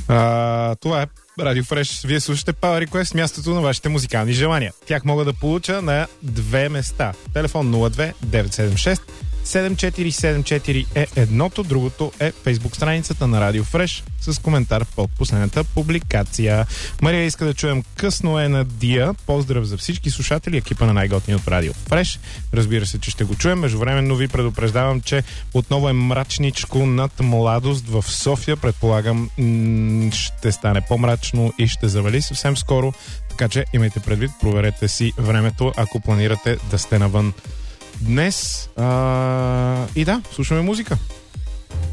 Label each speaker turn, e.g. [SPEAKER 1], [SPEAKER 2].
[SPEAKER 1] Това е Радио Фреш. Вие слушате Power Request, мястото на вашите музикални желания. Тях мога да получа на две места. Телефон 02 976 7474 е едното, другото е Фейсбук страницата на Радио Фреш с коментар под последната публикация. Мария иска да чуем "Късно е на Дия". Поздрав за всички слушатели, екипа на най-готиното Радио Фреш. Разбира се, че ще го чуем. Междувременно ви предупреждавам, че отново е мрачничко над Младост в София. Предполагам, ще стане по-мрачно и ще завали съвсем скоро. Така че имайте предвид, проверете си времето, ако планирате да сте навън днес. И да, слушаме музика.